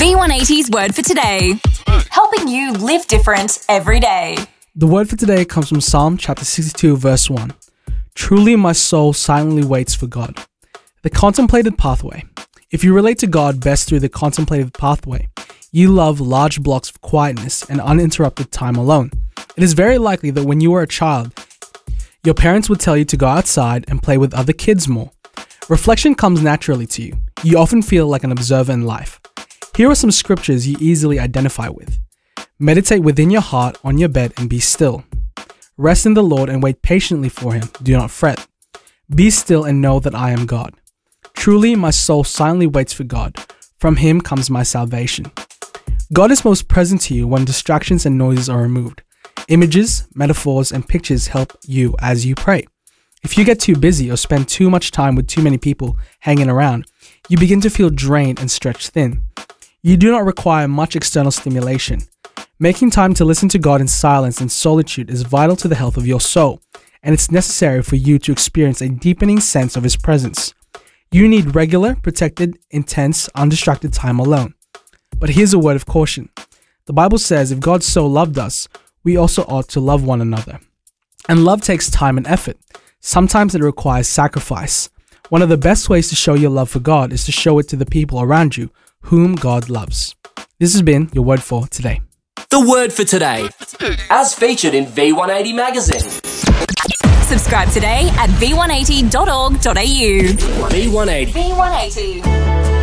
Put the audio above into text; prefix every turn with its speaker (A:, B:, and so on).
A: V180's word for today, helping you live different every day.
B: The word for today comes from Psalm chapter 62 verse 1. Truly my soul silently waits for God. The contemplated pathway. If you relate to God best through the contemplative pathway, you love large blocks of quietness and uninterrupted time alone. It is very likely that when you were a child, your parents would tell you to go outside and play with other kids more. Reflection comes naturally to you. You often feel like an observer in life. Here are some scriptures you easily identify with. Meditate within your heart on your bed and be still. Rest in the Lord and wait patiently for Him. Do not fret. Be still and know that I am God. Truly my soul silently waits for God. From Him comes my salvation. God is most present to you when distractions and noises are removed. Images, metaphors, and pictures help you as you pray. If you get too busy or spend too much time with too many people hanging around, you begin to feel drained and stretched thin. You do not require much external stimulation. Making time to listen to God in silence and solitude is vital to the health of your soul, and it's necessary for you to experience a deepening sense of His presence. You need regular, protected, intense, undistracted time alone. But here's a word of caution. The Bible says if God so loved us, we also ought to love one another. And love takes time and effort. Sometimes it requires sacrifice. One of the best ways to show your love for God is to show it to the people around you, whom God loves. This has been your word for today.
C: The word for today, as featured in V180 magazine.
A: Subscribe today at v180.org.au.
C: V180.
A: V180.